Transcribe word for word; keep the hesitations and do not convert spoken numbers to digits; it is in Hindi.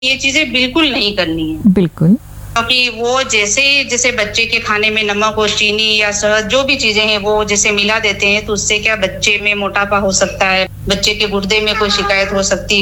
ये चीजें बिल्कुल नहीं करनी है। बिल्कुल। क्योंकि वो जैसे जैसे बच्चे के खाने में नमक और चीनी या शहद जो भी चीजें हैं वो जैसे मिला देते हैं तो उससे क्या बच्चे में मोटापा हो सकता है, बच्चे के गुर्दे में कोई शिकायत हो सकती है।